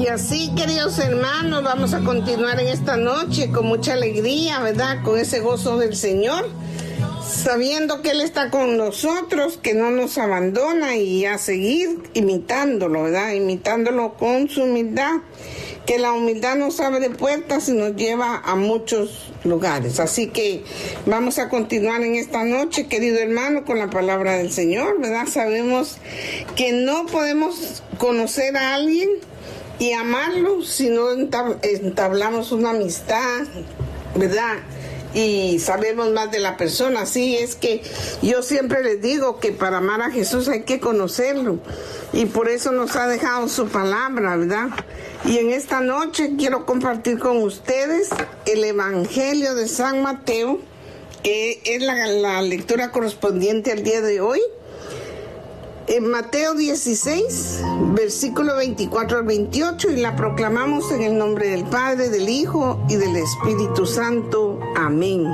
Y así, queridos hermanos, vamos a continuar en esta noche con mucha alegría, ¿verdad? Con ese gozo del Señor, sabiendo que Él está con nosotros, que no nos abandona, y a seguir imitándolo, ¿verdad? Imitándolo con su humildad, que la humildad nos abre puertas y nos lleva a muchos lugares. Así que vamos a continuar en esta noche, querido hermano, con la palabra del Señor, ¿verdad? Sabemos que no podemos conocer a alguien y amarlo si no entablamos una amistad, ¿verdad? Y sabemos más de la persona. Así es que yo siempre les digo que para amar a Jesús hay que conocerlo, y por eso nos ha dejado su palabra, ¿verdad? Y en esta noche quiero compartir con ustedes el Evangelio de San Mateo, que es la lectura correspondiente al día de hoy. En Mateo 16, versículo 24 al 28, y la proclamamos en el nombre del Padre, del Hijo y del Espíritu Santo. Amén.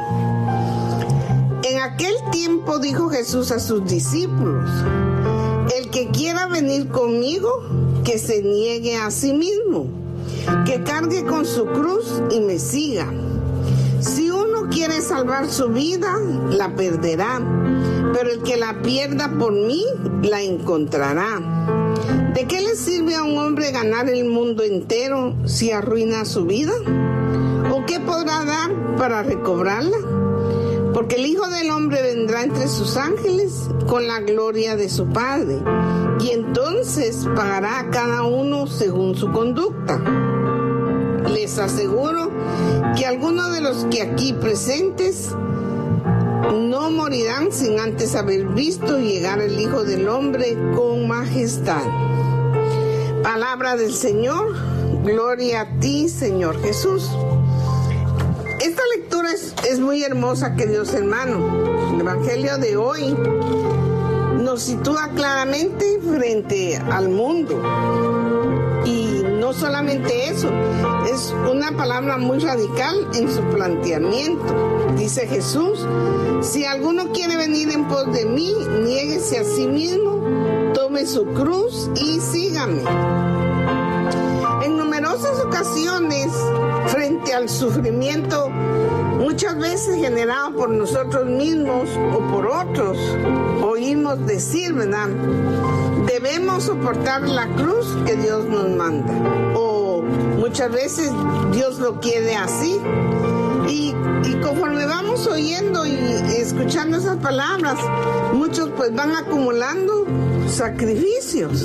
En aquel tiempo dijo Jesús a sus discípulos: el que quiera venir conmigo, que se niegue a sí mismo, que cargue con su cruz y me siga. Si uno quiere salvar su vida, la perderá, pero el que la pierda por mí, la encontrará. ¿De qué le sirve a un hombre ganar el mundo entero si arruina su vida? ¿O qué podrá dar para recobrarla? Porque el Hijo del Hombre vendrá entre sus ángeles con la gloria de su Padre, y entonces pagará a cada uno según su conducta. Les aseguro que algunos de los que aquí presentes no morirán sin antes haber visto llegar el Hijo del Hombre con majestad. Palabra del Señor. Gloria a ti, Señor Jesús. Esta lectura es muy hermosa, queridos hermanos. El Evangelio de hoy nos sitúa claramente frente al mundo. Y no solamente eso, es una palabra muy radical en su planteamiento. Dice Jesús: si alguno quiere venir en pos de mí, niéguese a sí mismo, tome su cruz y sígame. En numerosas ocasiones, frente al sufrimiento, muchas veces generado por nosotros mismos o por otros, oímos decir, ¿verdad?, debemos soportar la cruz que Dios nos manda. O muchas veces Dios lo quiere así. Y conforme vamos oyendo y escuchando esas palabras, muchos pues van acumulando sacrificios.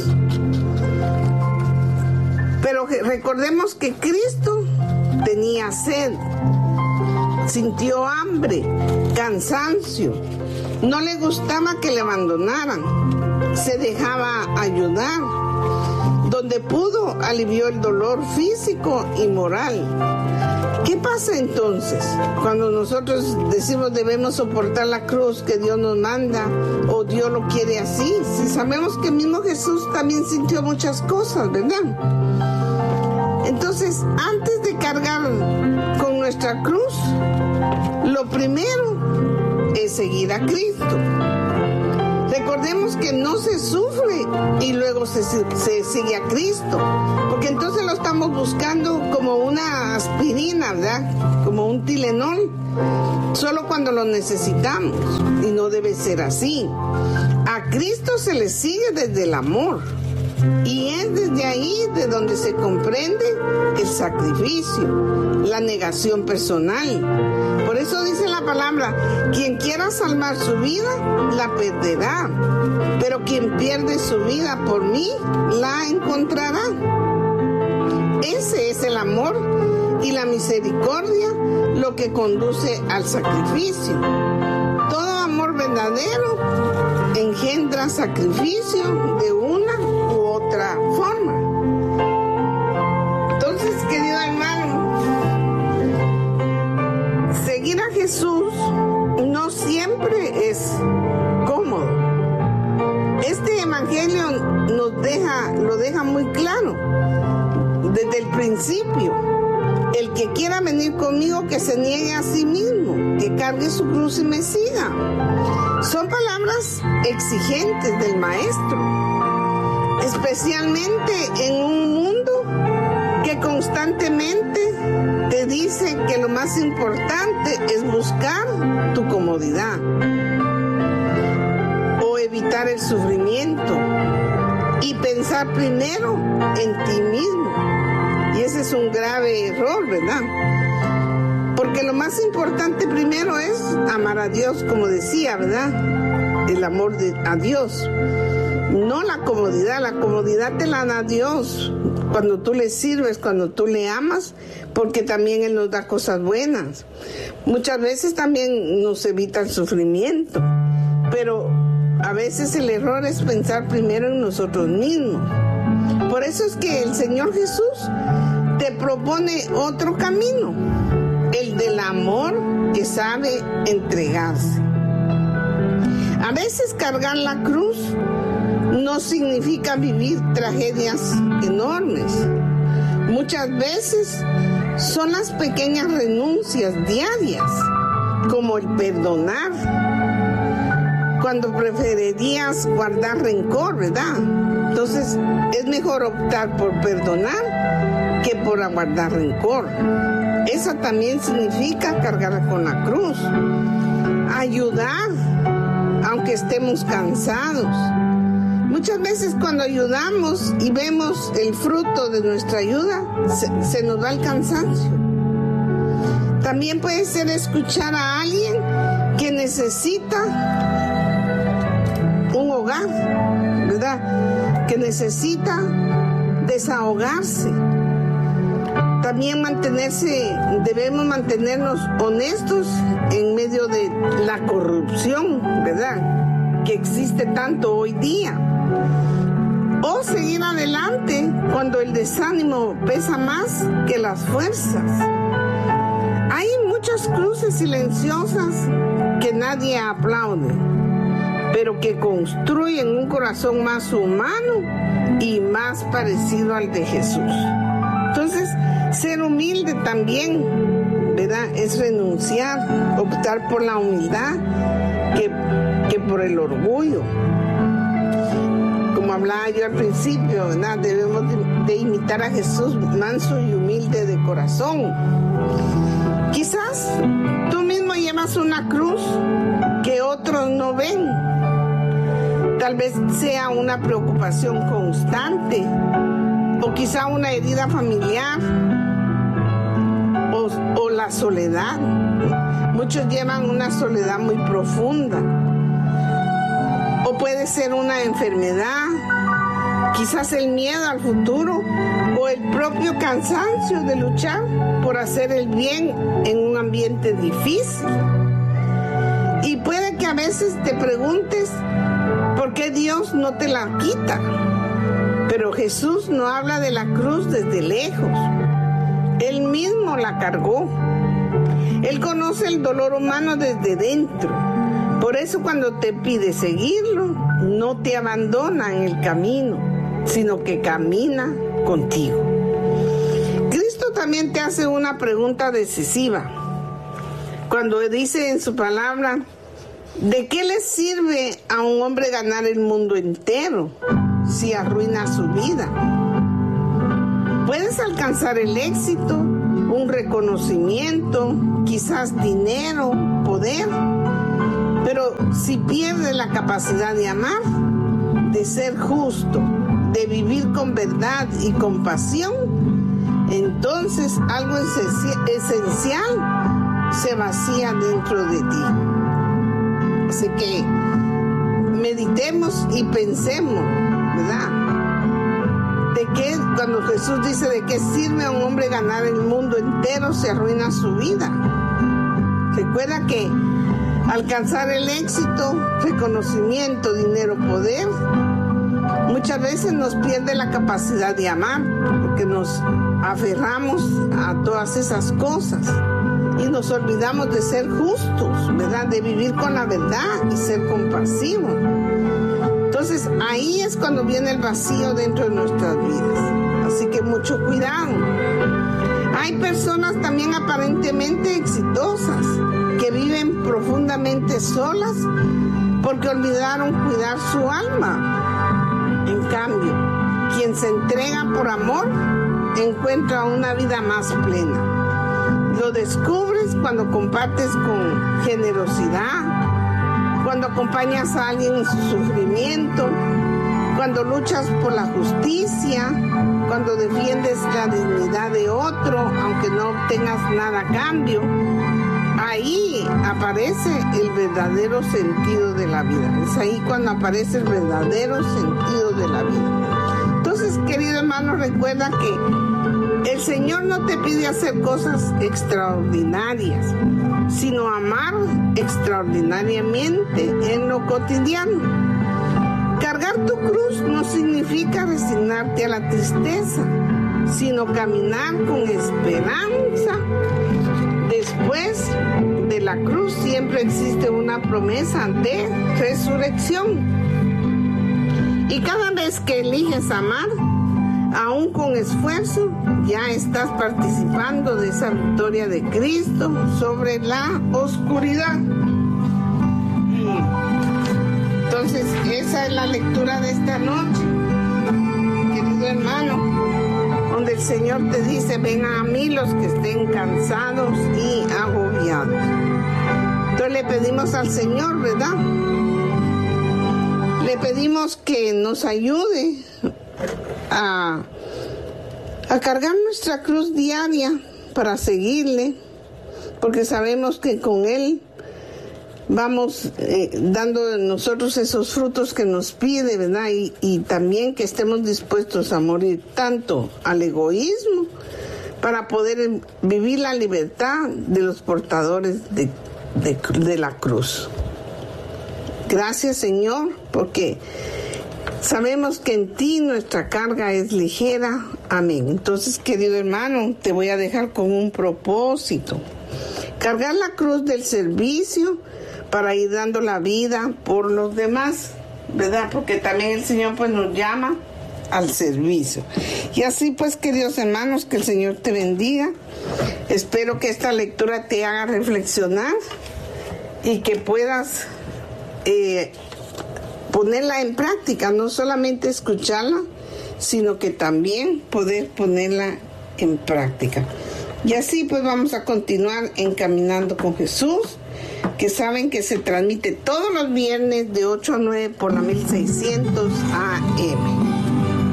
Pero recordemos que Cristo tenía sed, sintió hambre, cansancio, no le gustaba que le abandonaran, se dejaba ayudar. Donde pudo, alivió el dolor físico y moral. ¿Qué pasa entonces cuando nosotros decimos debemos soportar la cruz que Dios nos manda, o Dios lo quiere así? Si sabemos que mismo Jesús también sintió muchas cosas, ¿verdad? Entonces, antes de cargar con nuestra cruz, lo primero es seguir a Cristo. Recordemos que no se sufre y luego se sigue a Cristo, porque entonces lo estamos buscando como una aspirina, ¿verdad?, como un Tylenol, solo cuando lo necesitamos, y no debe ser así. A Cristo se le sigue desde el amor, y es desde ahí de donde se comprende el sacrificio, la negación personal. Por eso dice la palabra: quien quiera salvar su vida, la perderá, pero quien pierde su vida por mí, la encontrará. Ese es el amor y la misericordia, lo que conduce al sacrificio. Todo amor verdadero engendra sacrificio de una u otra forma. Entonces, querido hermano, seguir a Jesús no siempre es cómodo. Este evangelio lo deja muy claro desde el principio. El que quiera venir conmigo, que se niegue a sí mismo, que cargue su cruz y me siga. Son palabras exigentes del Maestro, especialmente en un mundo más importante es buscar tu comodidad o evitar el sufrimiento y pensar primero en ti mismo. Y ese es un grave error, ¿verdad? Porque lo más importante primero es amar a Dios, como decía, ¿verdad? El amor a Dios. No la comodidad te la da Dios cuando tú le sirves, cuando tú le amas, porque también Él nos da cosas buenas. Muchas veces también nos evita el sufrimiento, pero a veces el error es pensar primero en nosotros mismos. Por eso es que el Señor Jesús te propone otro camino, el del amor que sabe entregarse. A veces cargar la cruz no significa vivir tragedias enormes. Muchas veces son las pequeñas renuncias diarias, como el perdonar, cuando preferirías guardar rencor, ¿verdad? Entonces es mejor optar por perdonar que por guardar rencor. Eso también significa cargar con la cruz. Ayudar, aunque estemos cansados. Muchas veces cuando ayudamos y vemos el fruto de nuestra ayuda, se nos va el cansancio. También puede ser escuchar a alguien que necesita un hogar, ¿verdad? Que necesita desahogarse. También debemos mantenernos honestos en medio de la corrupción, ¿verdad?, que existe tanto hoy día. O seguir adelante cuando el desánimo pesa más que las fuerzas. Hay muchas cruces silenciosas que nadie aplaude, pero que construyen un corazón más humano y más parecido al de Jesús. Entonces, ser humilde también, ¿verdad?, es renunciar, optar por la humildad que por el orgullo. Como hablaba yo al principio, ¿verdad?, debemos de imitar a Jesús, manso y humilde de corazón. Quizás tú mismo llevas una cruz que otros no ven. Tal vez sea una preocupación constante, o quizá una herida familiar, o la soledad. Muchos llevan una soledad muy profunda. O puede ser una enfermedad, quizás el miedo al futuro, o el propio cansancio de luchar por hacer el bien en un ambiente difícil. Y puede que a veces te preguntes por qué Dios no te la quita. Pero Jesús no habla de la cruz desde lejos. Él mismo la cargó. Él conoce el dolor humano desde dentro. Por eso cuando te pide seguirlo, no te abandona en el camino, sino que camina contigo. Cristo también te hace una pregunta decisiva. Cuando dice en su palabra, ¿de qué le sirve a un hombre ganar el mundo entero si arruina su vida? Puedes alcanzar el éxito, un reconocimiento, quizás dinero, poder, pero si pierdes la capacidad de amar, de ser justo, de vivir con verdad y compasión, entonces algo esencial se vacía dentro de ti. Así que meditemos y pensemos, ¿verdad?, de que cuando Jesús dice de qué sirve a un hombre ganar el mundo entero, se arruina su vida. Recuerda que alcanzar el éxito, reconocimiento, dinero, poder, muchas veces nos pierde la capacidad de amar, porque nos aferramos a todas esas cosas y nos olvidamos de ser justos, ¿verdad?, de vivir con la verdad y ser compasivos. Entonces ahí es cuando viene el vacío dentro de nuestras vidas. Así que mucho cuidado. Hay personas también aparentemente exitosas que viven profundamente solas porque olvidaron cuidar su alma. En cambio, quien se entrega por amor encuentra una vida más plena. Lo descubres cuando compartes con generosidad, cuando acompañas a alguien en su sufrimiento, cuando luchas por la justicia, cuando defiendes la dignidad de otro, aunque no obtengas nada a cambio. Ahí aparece el verdadero sentido de la vida. Es ahí cuando aparece el verdadero sentido de la vida. Entonces, querido hermano, recuerda que el Señor no te pide hacer cosas extraordinarias, sino amar extraordinariamente en lo cotidiano. Cargar tu cruz no significa resignarte a la tristeza, sino caminar con esperanza. Después de la cruz siempre existe una promesa de resurrección. Y cada vez que eliges amar, aún con esfuerzo, ya estás participando de esa victoria de Cristo sobre la oscuridad. Entonces, esa es la lectura de esta noche, querido hermano, donde el Señor te dice: vengan a mí los que estén cansados y agobiados. Entonces le pedimos al Señor, ¿verdad? Le pedimos que nos ayude a cargar nuestra cruz diaria para seguirle, porque sabemos que con Él vamos dando nosotros esos frutos que nos pide, ¿verdad? Y también que estemos dispuestos a morir tanto al egoísmo para poder vivir la libertad de los portadores de la cruz. Gracias, Señor, porque sabemos que en ti nuestra carga es ligera. Amén. Entonces, querido hermano, te voy a dejar con un propósito: cargar la cruz del servicio para ir dando la vida por los demás, ¿verdad? Porque también el Señor pues nos llama al servicio. Y así pues, queridos hermanos, que el Señor te bendiga. Espero que esta lectura te haga reflexionar y que puedas ponerla en práctica, no solamente escucharla, sino que también poder ponerla en práctica. Y así pues vamos a continuar encaminando con Jesús, que saben que se transmite todos los viernes de 8 a 9 por la 1600 AM.